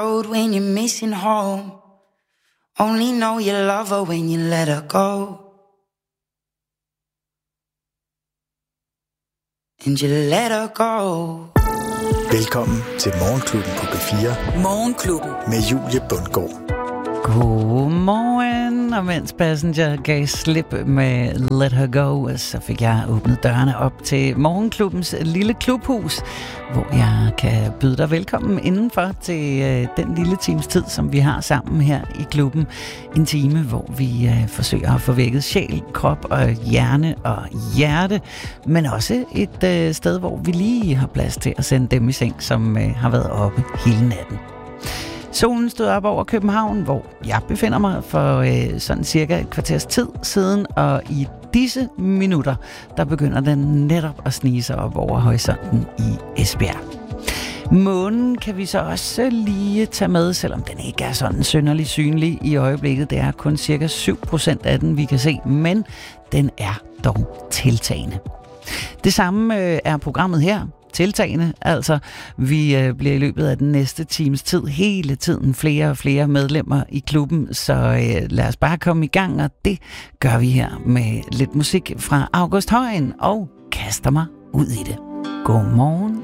When you're missing home, only know you love her when you let her go. And you let her go. Velkommen til Morgenklubben på B4. Morgenklubben med Julie Bundgaard. Godmorgen, og mens Passenger gav slip med Let Her Go, så fik jeg åbnet dørene op til Morgenklubbens lille klubhus, hvor jeg kan byde dig velkommen indenfor til den lille times tid, som vi har sammen her i klubben. En time, hvor vi forsøger at få vækket sjæl, krop og hjerne og hjerte, men også et sted, hvor vi lige har plads til at sende dem i seng, som har været oppe hele natten. Solen stod op over København, hvor jeg befinder mig for sådan cirka et kvarters tid siden, og i disse minutter, der begynder den netop at snige sig op over horisonten i Esbjerg. Månen kan vi så også lige tage med, selvom den ikke er sådan synderligt synlig i øjeblikket. Det er kun cirka 7% af den, vi kan se, men den er dog tiltagende. Det samme er programmet her. Tiltagende, altså vi bliver i løbet af den næste times tid hele tiden flere og flere medlemmer i klubben, så lad os bare komme i gang, og det gør vi her med lidt musik fra August Højen og kaster mig ud i det. Godmorgen.